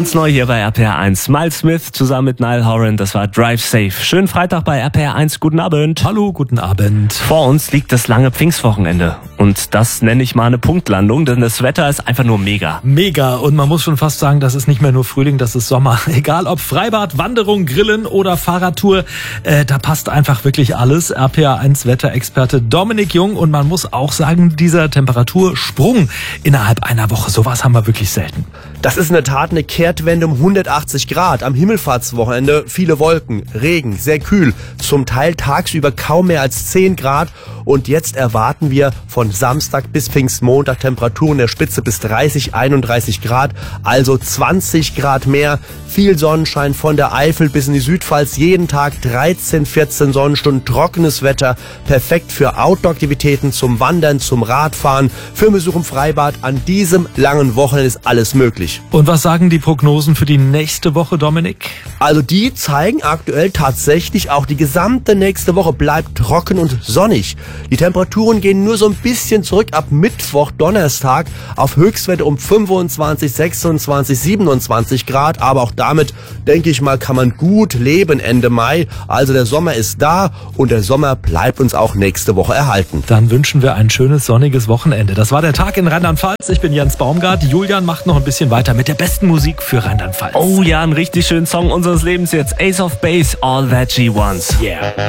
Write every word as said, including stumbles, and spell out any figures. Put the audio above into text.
Ganz neu hier bei R P R eins. Miles Smith zusammen mit Niall Horan, das war Drive Safe. Schönen Freitag bei R P R eins, guten Abend. Hallo, guten Abend. Vor uns liegt das lange Pfingstwochenende. Und das nenne ich mal eine Punktlandung, denn das Wetter ist einfach nur mega. Mega. Und man muss schon fast sagen, das ist nicht mehr nur Frühling, das ist Sommer. Egal ob Freibad, Wanderung, Grillen oder Fahrradtour, äh, da passt einfach wirklich alles. R P R eins Wetterexperte Dominik Jung. Und man muss auch sagen, dieser Temperatursprung innerhalb einer Woche, sowas haben wir wirklich selten. Das ist in der Tat eine Kehrtwende um hundertachtzig Grad. Am Himmelfahrtswochenende viele Wolken, Regen, sehr kühl, zum Teil tagsüber kaum mehr als zehn Grad. Und jetzt erwarten wir von Samstag bis Pfingstmontag Temperaturen der Spitze bis dreißig, einunddreißig Grad, also zwanzig Grad mehr. Viel Sonnenschein von der Eifel bis in die Südpfalz, jeden Tag dreizehn, vierzehn Sonnenstunden, trockenes Wetter, perfekt für Outdoor-Aktivitäten, zum Wandern, zum Radfahren, für einen Besuch im Freibad. An diesem langen Wochenende ist alles möglich. Und was sagen die Prognosen für die nächste Woche, Dominik? Also die zeigen aktuell tatsächlich, auch die gesamte nächste Woche bleibt trocken und sonnig. Die Temperaturen gehen nur so ein bisschen zurück ab Mittwoch, Donnerstag auf Höchstwerte um fünfundzwanzig, sechsundzwanzig, siebenundzwanzig Grad. Aber auch damit, denke ich mal, kann man gut leben Ende Mai. Also der Sommer ist da und der Sommer bleibt uns auch nächste Woche erhalten. Dann wünschen wir ein schönes sonniges Wochenende. Das war der Tag in Rheinland-Pfalz. Ich bin Jens Baumgart. Julian macht noch ein bisschen weiter mit der besten Musik für Rheinland-Pfalz. Oh ja, ein richtig schönen Song unseres Lebens jetzt. Ace of Base, All That She Wants. Yeah.